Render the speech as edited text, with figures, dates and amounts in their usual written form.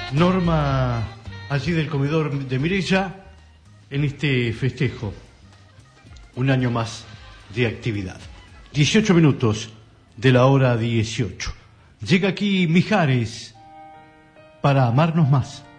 Norma, allí del comedor de Mireya, en este festejo. Un año más de actividad. 18 minutos de la hora 18. Llega aquí Mijares para amarnos más.